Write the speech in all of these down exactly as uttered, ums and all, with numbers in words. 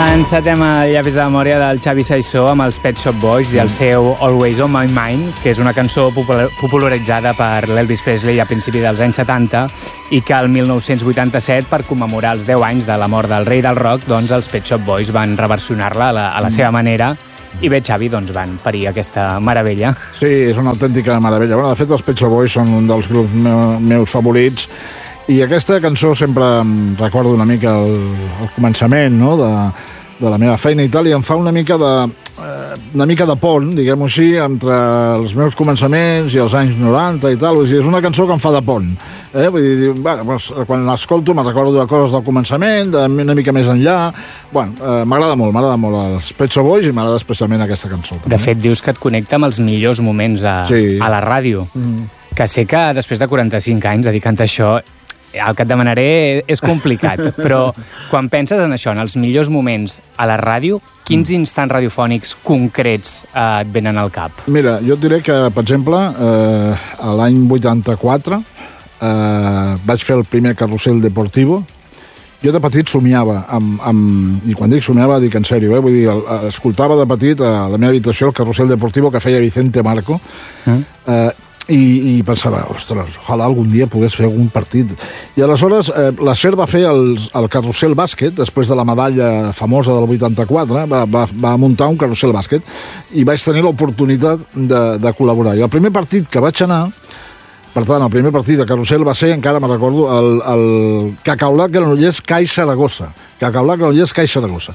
Encetem el llapis de memòria del Xavi Saissó amb els Pet Shop Boys i el seu Always on My Mind, que és una cançó popularitzada per l'Elvis Presley a principi dels anys setanta i que el mil nou-cents vuitanta-set, per commemorar els deu anys de la mort del rei del rock, doncs els Pet Shop Boys van reversionar-la a la, a la seva manera i bé, Xavi, doncs van parir aquesta meravella. Sí, és una autèntica meravella. Bueno, de fet, els Pet Shop Boys són un dels grups me- meus favorits. I aquesta cançó sempre em recordo una mica el, el començament, no?, de, de la meva feina i tal, i em fa una mica de, eh, una mica de pont, diguem-ho així, entre els meus començaments i els anys noranta i tal. Vull dir, és una cançó que em fa de pont. Eh? Vull dir, bueno, doncs, quan l'escolto me'n recordo de coses del començament, de una mica més enllà. Bueno, eh, m'agrada molt, m'agrada molt els Pet Shop Boys i m'agrada especialment aquesta cançó. També. De fet, dius que et connecta amb els millors moments a, sí. a la ràdio. Mm. Que sé que després de quaranta-cinc anys dedicant a això, el que et demanaré és complicat, però quan penses en això, en els millors moments a la ràdio, quins instants radiofònics concrets eh, et venen al cap? Mira, jo et diré que, per exemple, eh, a l'any vuitanta-quatre eh, vaig fer el primer carrusel deportivo. Jo de petit somiava, amb, amb, i quan dic somiava dic en sèrio, eh? Vull dir, el, escoltava de petit a la meva habitació el carrusel deportivo que feia Vicente Marco, mm. eh, I, i pensava, ostres, ojalà algun dia pogués fer algun partit. I aleshores eh, la SER va fer el, el carrusel bàsquet, després de la medalla famosa del vuitanta-quatre, va, va, va muntar un carrusel bàsquet, i vaig tenir l'oportunitat de, de col·laborar. I el primer partit que vaig anar, per tant, el primer partit de carrusel va ser, encara me'n recordo, el, el Cacaulac Granollers CAI Saragossa. Cacaulac Granollers CAI Saragossa.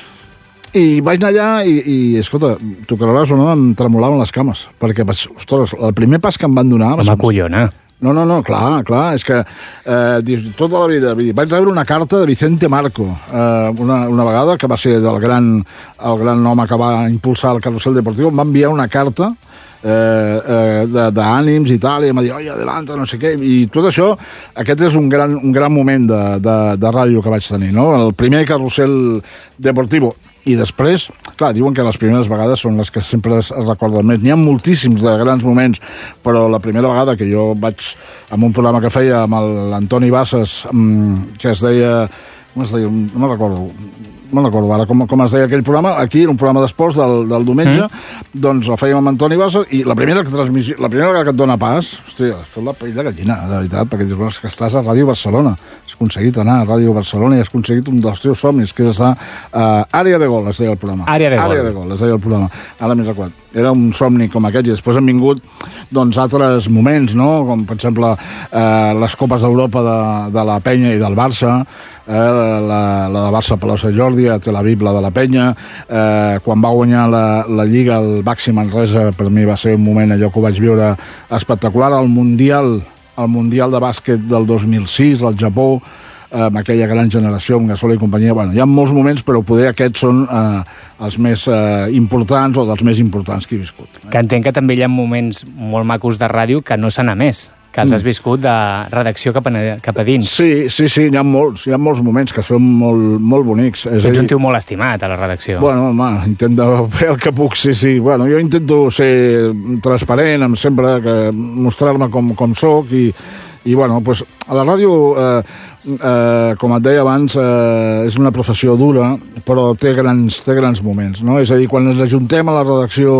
I vaig anar allà i, i escolta, tu creuràs o no, em tremolaven les cames, perquè, ostres, el primer pas que em van donar... Home, collona. No, no, no, clar, clar, és que eh, dius, tota la vida, vaig rebre una carta de Vicente Marco, eh, una, una vegada, que va ser del gran, el gran home que va impulsar el carrusel deportiu, em va enviar una carta eh, eh, d'ànims i tal, i em va dir, oi, adelante, no sé què, i tot això, aquest és un gran, un gran moment de, de, de ràdio que vaig tenir, no? El primer carrusel deportiu. I després, clar, diuen que les primeres vegades són les que sempre es recorden més. N'hi ha moltíssims de grans moments, però la primera vegada que jo vaig amb un programa que feia amb l'Antoni Bassas, que es deia... Com es deia? No me'n recordo. No me'n recordo ara com, com es deia aquell programa. Aquí era un programa d'esports del, del diumenge, mm. doncs el fèiem amb Antoni Bassas, i la primera transmissió, la primera vegada que et dona pas, hòstia, has fet la pell de gallina, de veritat, perquè dius, que estàs a Ràdio Barcelona. Has aconseguit anar a Ràdio Barcelona i has aconseguit un dels teus somnis, que és estar a uh, Àrea de Gol, es deia el programa. Àrea de Gol. Àrea de Gol, es deia el programa. Ara m'he recordat. Era un somni com aquest, i després han vingut doncs, altres moments, no? Com, per exemple, eh, les Copes d'Europa de, de la Penya i del Barça, eh, la, la de Barça Palau Sant Jordi, a Tel Aviv, la de la Penya, eh, quan va guanyar la, la Lliga, el Baxi Manresa, per mi va ser un moment allò que ho vaig viure espectacular, el Mundial, el Mundial de bàsquet del dos mil sis, al Japó, amb aquella gran generació, amb Gasol i companyia. Bueno, hi ha molts moments, però poder aquests són eh, els més eh, importants o dels més importants que he viscut. Eh? Que entenc que també hi ha moments molt macos de ràdio que no s'han emès, que els has viscut de redacció cap a, cap a dins. Sí, sí, sí, hi ha molts, hi ha molts moments que són molt, molt bonics. És Ets un tio molt estimat a la redacció. Bueno, home, intento fer el que puc, sí, sí. Bueno, jo intento ser transparent, amb sempre que mostrar-me com, com soc, i, i bueno, pues, a la ràdio... Eh, Eh, com et deia abans, eh, és una professió dura, però té grans, té grans moments, no? És a dir, quan ens ajuntem a la redacció,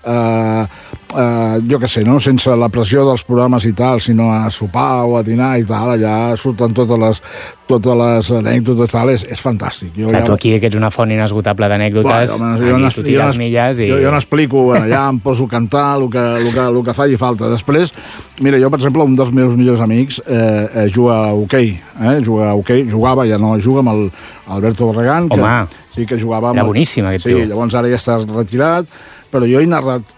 eh, eh, jo què sé, no? Sense la pressió dels programes i tal, sinó a sopar o a dinar i tal, allà surten totes les, totes les anècdotes i tal, és, és fantàstic. Jo Clar, ja... tu aquí que ets una font inesgotable d'anècdotes, bueno, jo, jo, tu tires milles i... Jo, jo n'explico, allà em poso a cantar el que, el, que, el que faci falta. Després, mira, jo, per exemple, un dels meus millors amics eh, eh, juga a hoquei, eh? juga a hoquei, jugava, ja no juga amb el Alberto Barragán, que Home, sí que jugava amb era boníssim aquest sí, tio. Llavors ara ja està retirat, però jo he narrat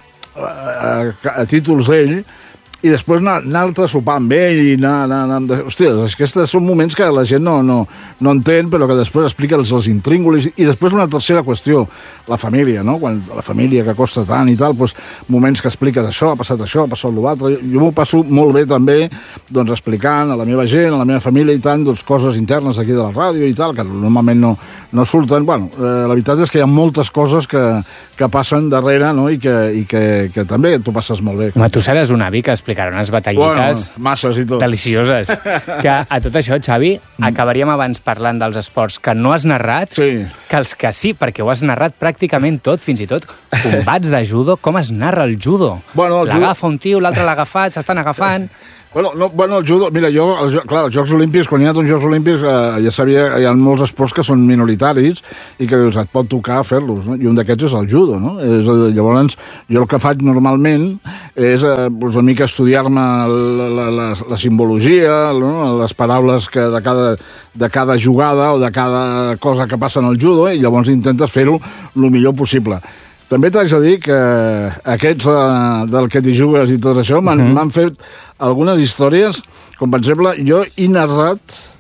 a, a, a títols d'ell, i després anar, anar-te a sopar amb ell i anar... anar, anar hòstia, aquests són moments que la gent no, no, no entén, però que després explica els, els intríngulis. I després una tercera qüestió, la família, no? Quan la família que costa tant i tal, doncs, moments que expliques això, ha passat això, ha passat l'altre. Jo m'ho passo molt bé també, doncs, explicant a la meva gent, a la meva família i tant, doncs, coses internes aquí de la ràdio i tal, que normalment no, no surten. Bueno, eh, la veritat és que hi ha moltes coses que, que passen darrere, no?, i, que, i que, que també tu passes molt bé. Home, tu seràs un avi que explicarà unes batallites bueno, masses i tot. delicioses. Que a tot això, Xavi, mm. acabaríem abans parlant dels esports que no has narrat, sí. que els que sí, perquè ho has narrat pràcticament tot, fins i tot combats de judo. Com es narra el judo? Bueno, el L'agafa un tio, l'altre l'ha agafat, s'estan agafant... Bueno, no, bueno, el judo... Mira, jo, el, clar, els Jocs Olímpics, quan hi ha uns Jocs Olímpics, eh, ja sabia que hi ha molts esports que són minoritaris i que dius, et pot tocar fer-los, no? I un d'aquests és el judo, no? És, llavors, jo el que faig normalment és eh, pues, una mica estudiar-me la, la, la, la simbologia, no? Les paraules que de cada, de cada jugada o de cada cosa que passa en el judo, eh? I llavors intentes fer-ho el millor possible. També t'haig de dir que aquests uh, del que t'hi jugues i tot això m'han uh-huh. fet algunes històries, com per exemple, jo he narrat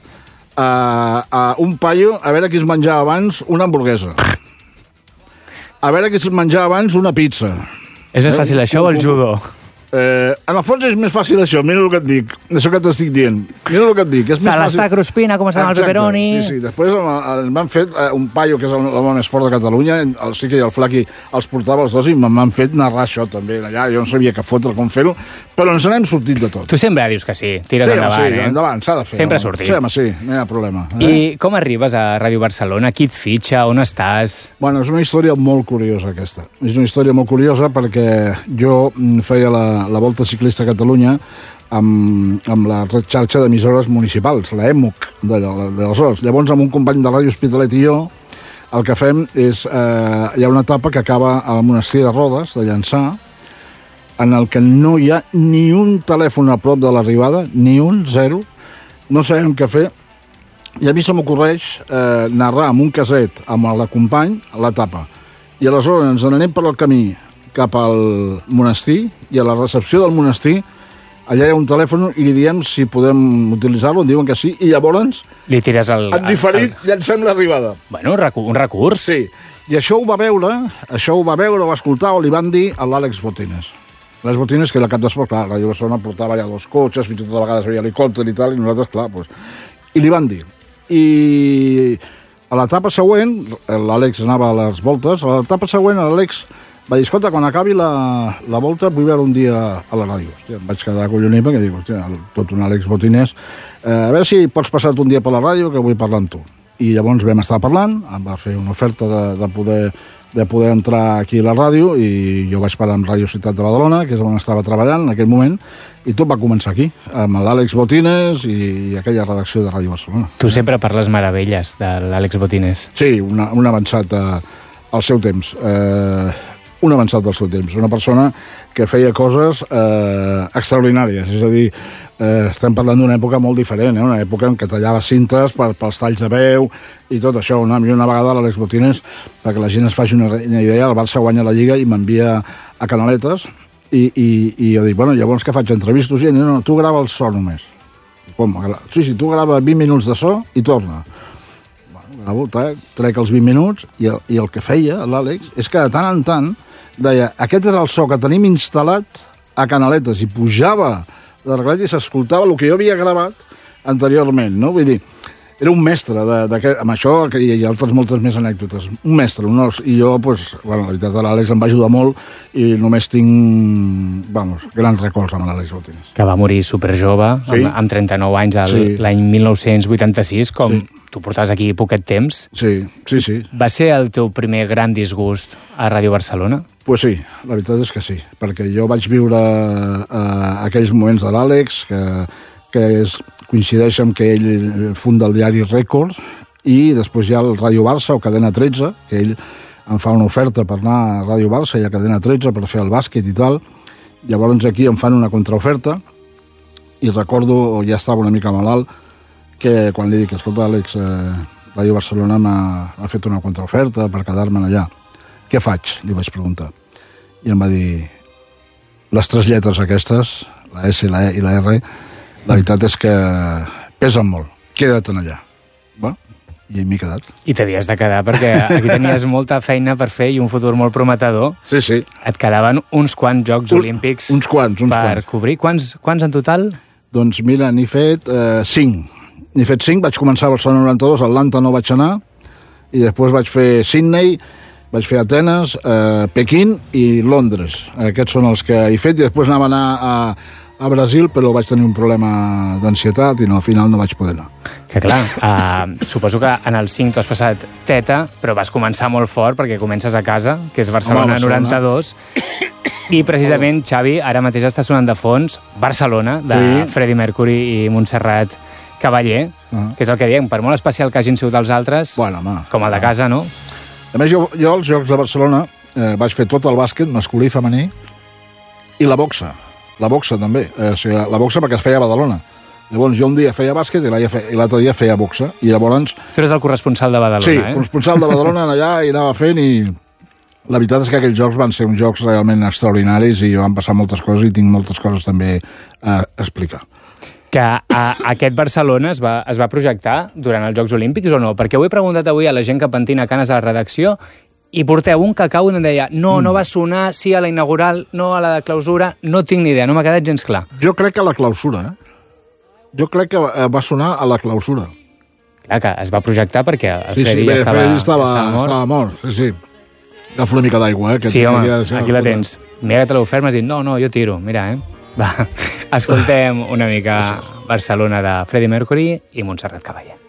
uh, a un paio a veure qui es menjava abans una hamburguesa. A veure qui es menjava abans una pizza. És més fàcil eh? això o el judo? Eh, en el fons és més fàcil això, mira el que et dic, això que t'estic dient. Mira el que et dic. És Se l'està cruspina, com estem al pepperoni... Sí, sí. Després m'han fet eh, un paio, que és l'home més fort de Catalunya, el Sique i el Flaqui els portava els dos i m'han fet narrar això també. Allà jo no sabia què fotre, com fer-ho, però ens n'hem sortit de tot. Tu sempre dius que sí, tires sí, endavant, sí, eh? endavant, s'ha de fer. Sempre no? sortit. Sí, home, sí, no hi ha problema. Eh? I com arribes a Ràdio Barcelona? Qui et fitxa? On estàs? Bueno, és una història molt curiosa, aquesta. És una història molt curiosa perquè jo feia la, la Volta Ciclista a Catalunya amb, amb la xarxa d'emissores municipals, la E M U C de, de, de les Llavors, amb un company de Ràdio Hospitalet i jo, el que fem és... Eh, hi ha una etapa que acaba al monestir de Rodes, de Llançà, en el que no hi ha ni un telèfon a prop de l'arribada, ni un, zero, no sabem què fer, i a mi se m'ocorreix eh, narrar amb un caset amb el company l'etapa. I aleshores ens n'anem per el camí cap al monestir, i a la recepció del monestir allà hi ha un telèfon i li diem si podem utilitzar-lo, em diuen que sí, i llavors li tires el... en diferit el... llancem l'arribada. Bueno, un recurs. Sí, i això ho va veure, això ho va veure, ho va escoltar, o li van dir a l'Àlex Botines. L'Àlex Botines, que era cap d'esport, clar, la Ràdio Barcelona portava allà dos cotxes, fins i tot a vegades veia helicòpter i tal, i nosaltres, clar, doncs... I li van dir. I a l'etapa següent, l'Àlex anava a les voltes, a l'etapa següent l'Àlex va dir, escolta, quan acabi la, la volta vull veure un dia a la ràdio. Hòstia, em vaig quedar collonit perquè dic, hòstia, tot un Àlex Botines, eh, a veure si pots passar un dia per la ràdio que vull parlar amb tu. I llavors vam estar parlant, em va fer una oferta de, de, poder, de poder entrar aquí a la ràdio i jo vaig parar amb Ràdio Ciutat de Badalona, que és on estava treballant en aquell moment, i tot va començar aquí, amb l'Àlex Botines i, i aquella redacció de Ràdio Barcelona. Tu sempre parles meravelles de l'Àlex Botines. Sí, una, un avançat a, al seu temps. Eh, un avançat del seu temps, una persona que feia coses eh, extraordinàries, és a dir, eh, estem parlant d'una època molt diferent, eh? Una època en què tallava cintes per, pels talls de veu i tot això. Una, una vegada l'Àlex Botines, perquè la gent es faci una, una idea, el Barça guanya la Lliga i m'envia a Canaletes i, i, i jo dic, bueno, llavors què faig? Entrevistos? I no, no, tu grava el so només. Com? Sí, sí, tu grava vint minuts de so i torna. La volta, eh? Trec els vint minuts i el, i el que feia l'Àlex és que de tant en tant deia, aquest és el so que tenim instal·lat a Canaletes, i pujava de regalet i s'escoltava el que jo havia gravat anteriorment, no? Vull dir, era un mestre de, de, de, amb això, que hi ha altres moltes més anècdotes, un mestre, un os, i jo, pues, bueno, la veritat, l'Àlex em va ajudar molt i només tinc, vamos, grans records amb l'Àlex Botines. Que va morir superjove, sí? amb, amb trenta-nou anys, sí. l'any mil nou-cents vuitanta-sis, com sí. Tu portaves aquí poquet temps. Sí, sí, sí. Va ser el teu primer gran disgust a Ràdio Barcelona? Pues sí, la veritat és que sí, perquè jo vaig viure eh, aquells moments de l'Àlex, que, que és, coincideix amb que ell funda el diari Rècord, i després hi ha el Ràdio Barça o Cadena tretze, que ell em fa una oferta per anar a Ràdio Barça i a Cadena tretze per fer el bàsquet i tal. Llavors aquí em fan una contraoferta i recordo, ja estava una mica malalt, que quan li dic, escolta, Àlex, eh, Ràdio Barcelona m'ha fet una contraoferta per quedar-me'n allà. Què faig? Li vaig preguntar. I em va dir, les tres lletres aquestes, la S, la E i la R, la veritat és que pesen molt. Queda't allà. Bueno, i m'he quedat. I t'havies de quedar perquè aquí tenies molta feina per fer i un futur molt prometedor. Sí, sí. Et quedaven uns quants Jocs Un, Olímpics uns quants, uns per quants. cobrir. Quants, quants en total? Doncs mira, n'he fet eh, cinc. N'he fet cinc, vaig començar a Barcelona noranta-dos, a Atlanta no vaig anar, i després vaig fer Sydney, vaig fer Atenes, eh, Pequín i Londres. Aquests són els que he fet, i després anava a anar a, a Brasil, però vaig tenir un problema d'ansietat i no, al final no vaig poder anar. Que clar, uh, suposo que en el cinc tu has passat teta, però vas començar molt fort perquè comences a casa, que és Barcelona, Home, Barcelona. noranta-dos, i precisament, Xavi, ara mateix està sonant de fons Barcelona, de sí. Freddie Mercury i Montserrat Caballé, uh-huh. que és el que diem, per molt especial que hagin sigut els altres, bueno, home, com el de casa, no? A més, jo, jo als Jocs de Barcelona eh, vaig fer tot el bàsquet, masculí i femení, i la boxa. La boxa, també. Eh, o sigui, la boxa perquè es feia a Badalona. Llavors, jo un dia feia bàsquet i l'altre dia feia boxa. I llavors... Tu eres el corresponsal de Badalona, sí, eh? Sí, corresponsal de Badalona allà, i anava fent, i la veritat és que aquells jocs van ser uns jocs realment extraordinaris i van passar moltes coses i tinc moltes coses també a explicar. Que a, aquest Barcelona es va, es va projectar durant els Jocs Olímpics o no? Perquè ho he preguntat avui a la gent que pentina canes a la redacció i porteu un cacau i em deia no, mm. no va sonar, sí a la inaugural, no a la de clausura, no tinc ni idea, no m'ha quedat gens clar. Jo crec que a la clausura, eh? Jo crec que va sonar a la clausura. Clar, que es va projectar perquè el sí, Freddy sí, ja estava, Freddy estava, estava mort. Estava mort, sí, sí. Agafa una mica d'aigua, eh? Que sí, home, aquí la tens. Mira que te l'ho fer, m'has dit, no, no, jo tiro, mira, eh? Va, escoltem una mica Barcelona de Freddie Mercury i Montserrat Caballé.